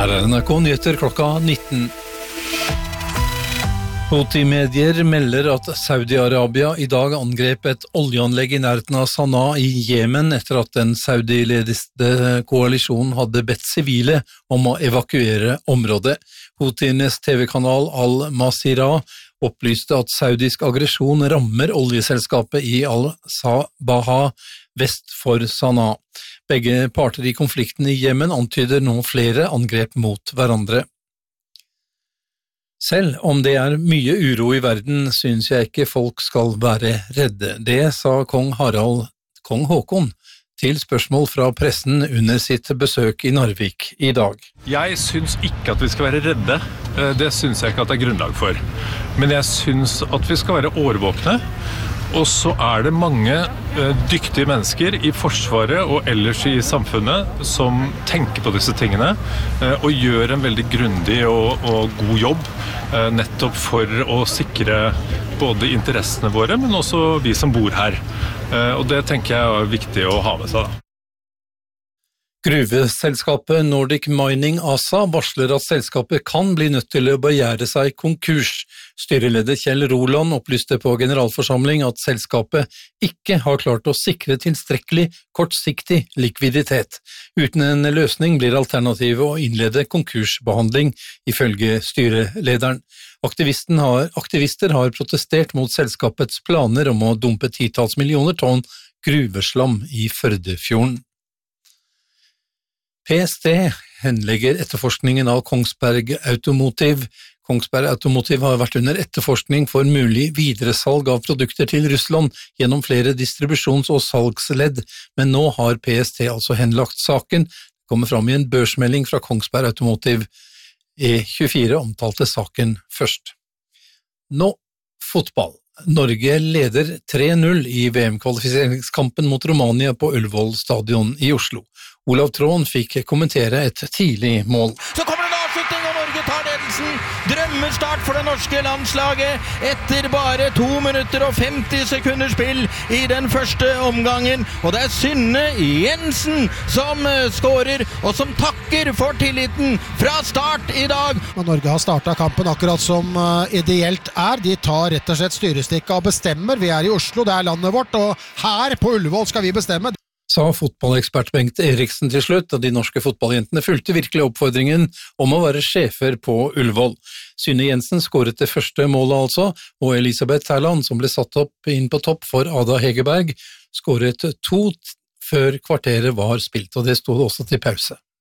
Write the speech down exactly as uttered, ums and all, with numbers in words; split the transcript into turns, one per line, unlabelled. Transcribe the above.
Her er N R K Nyheter klokka nitten. Houthi-medier melder at Saudi-Arabia i dag angrep et oljeanlegg i nærheten av Sanaa i Jemen etter at den saudi-ledede koalisjonen hadde bedt sivile om å evakuere området. Houthienes T V-kanal Al-Masirah opplyste at saudisk aggresjon rammer oljeselskapet i Al-Sabaha vest for Sanaa. Begge parter i konflikten i Jemen antyder nå flere angrep mot hverandre. Selv om det er mye uro i verden, synes jeg ikke folk skal være redde. Det sa kong Harald, kong Håkon, til spørsmål fra pressen under sitt besøk i Narvik i dag.
Jeg synes ikke at vi skal være redde. Det synes jeg ikke at det er grunnlag for. Men jeg synes at vi skal være årvåkne. Og så er det mange dyktige mennesker i forsvaret og ellers i samfunnet som tenker på disse tingene og gjør en veldig grundig og, og god jobb nettopp for å sikre både interessene våre, men også vi som bor her. Og det tenker jeg er viktig å ha med seg da.
Gruveselskapet Nordic Mining A S A varsler at selskapet kan bli nødt til å begjære seg konkurs. Styreleder Kjell Roland opplyste på generalforsamling at selskapet ikke har klart å sikre tilstrekkelig kortsiktig likviditet. Uten en løsning blir alternativet å innlede konkursbehandling, ifølge styrelederen. Aktivisten har, aktivister har protestert mot selskapets planer om å dumpe titalls millioner tonn gruveslam i Førdefjorden. P S T henlegger etterforskningen av Kongsberg Automotive. Kongsberg Automotive har vært under etterforskning for mulig videresalg av produkter til Russland gjennom flere distribusjons- og salgsledd, men nå har P S T altså henlagt saken. Det kommer fram i en børsmelding fra Kongsberg Automotive. E tjuefire omtalte saken først. Nå fotball. Norge leder tre null i V M-kvalifiseringskampen mot Romania på Ullevål stadion i Oslo. Olav Tråen fikk kommentere et tidlig mål.
Så kommer en avslutning, og Norge tar ledelsen. Drømmestart for det norske landslaget etter bare to minutter og femti sekunder spill i den første omgangen. Og det er Synne Jensen som skårer, og som takker for tilliten fra start i dag.
Norge har startet kampen akkurat som ideelt er. De tar rett og slett styrestikket og bestemmer. Vi er i Oslo, det er landet vårt, og her på Ullevål skal vi bestemme.
Sa fotballekspert Bengt Eriksen til slutt, og de norske fotballjentene fulgte virkelig oppfordringen om å være sjefer på Ullevål. Synne Jensen skåret det første målet altså, og Elisabeth Terland, som ble satt opp inn på topp for Ada Hegerberg, skåret to før kvarteret var spilt, og det stod også til pause.